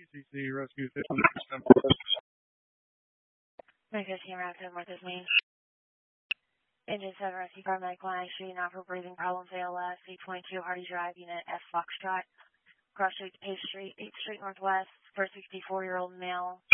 PCC Rescue 50. Medical team Rapid Martha's Main. Engine 7 Rescue Car Medical Line Street, not for breathing problems, ALS, 822 Hardy Drive, Unit F Foxtrot. Cross Street to Page Street, 8th Street Northwest, for a 64-year-old male,